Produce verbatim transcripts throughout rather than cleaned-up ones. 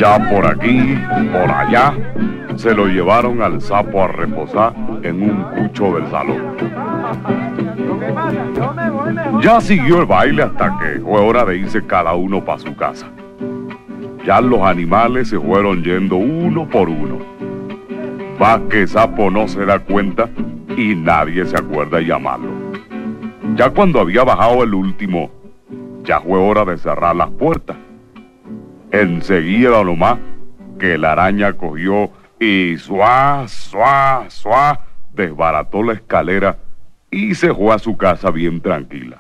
Ya por aquí, por allá, se lo llevaron al sapo a reposar en un cucho del salón. Ya siguió el baile hasta que fue hora de irse cada uno para su casa. Ya los animales se fueron yendo uno por uno. Va que Sapo no se da cuenta y nadie se acuerda de llamarlo. Ya cuando había bajado el último, ya fue hora de cerrar las puertas. Enseguida nomás que la araña cogió y suá, suá, suá, desbarató la escalera y se fue a su casa bien tranquila.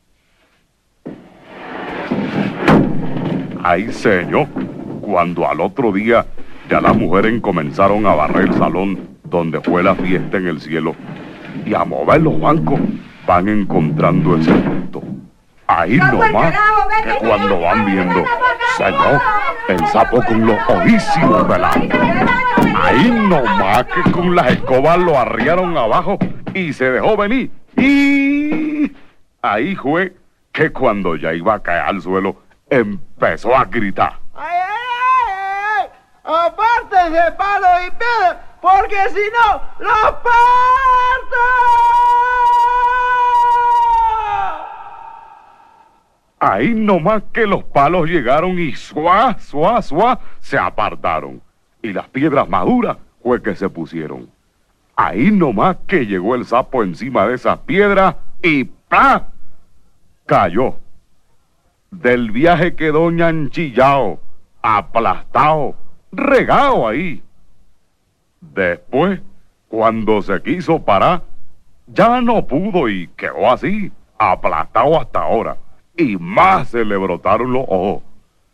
Ay, señor, cuando al otro día ya las mujeres comenzaron a barrer el salón donde fue la fiesta en el cielo y a mover los bancos, van encontrando ese punto. Ahí nomás que cuando van viendo, señor, el sapo con los ojísimos delante. Ahí nomás que con las escobas lo arriaron abajo y se dejó venir. Y ahí fue que cuando ya iba a caer al suelo, empezó a gritar. ¡Ay, ay, ay, ay! ¡Apártense, palo y piedra! ¡Porque si no, los parto! Ahí nomás que los palos llegaron y suá, suá, suá, se apartaron. Y las piedras maduras fue que se pusieron. Ahí nomás que llegó el sapo encima de esas piedras y ¡plá! Cayó. Del viaje quedó ñanchillao, aplastado, regado ahí. Después, cuando se quiso parar, ya no pudo y quedó así, aplastado hasta ahora. Y más se le brotaron los ojos.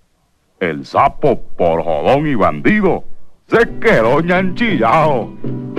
El sapo, por jodón y bandido, se quedó ñanchillao.